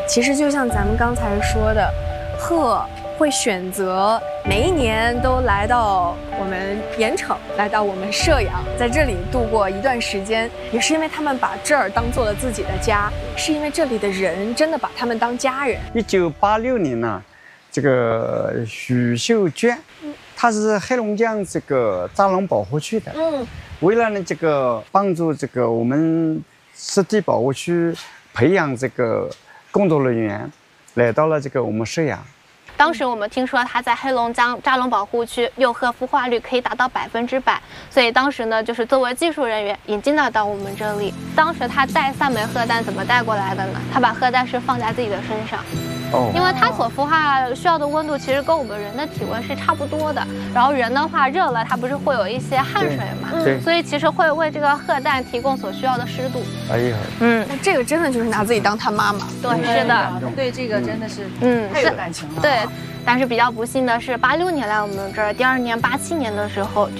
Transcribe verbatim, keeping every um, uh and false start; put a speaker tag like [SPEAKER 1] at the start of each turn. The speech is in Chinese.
[SPEAKER 1] 其实就像咱们刚才说的，鹤会选择每一年都来到我们盐城，来到我们射阳，在这里度过一段时间，也是因为他们把这儿当做了自己的家，是因为这里的人真的把他们当家人。
[SPEAKER 2] 一九八六年呢，这个许秀娟，她是黑龙江这个扎龙保护区的，嗯，为了呢这个帮助这个我们湿地保护区培养这个工作人员，来到了这个我们射阳。
[SPEAKER 3] 当时我们听说它在黑龙江扎龙保护区幼鹤孵化率可以达到百分之百，所以当时呢，就是作为技术人员引进了到我们这里。当时他带三枚鹤蛋怎么带过来的呢？他把鹤蛋是放在自己的身上。哦，因为它所孵化需要的温度其实跟我们人的体温是差不多的，然后人的话热了，它不是会有一些汗水嘛，
[SPEAKER 2] 对，
[SPEAKER 3] 所以其实会为这个鹤蛋提供所需要的湿度。
[SPEAKER 2] 哎呀，
[SPEAKER 1] 嗯，这个真的就是拿自己当他妈妈。
[SPEAKER 3] 对，是的，
[SPEAKER 4] 对这个真的是，
[SPEAKER 3] 嗯，
[SPEAKER 4] 太有感情了。
[SPEAKER 3] 对，但是比较不幸的是，八六年来我们这儿，第二年八七年的时候。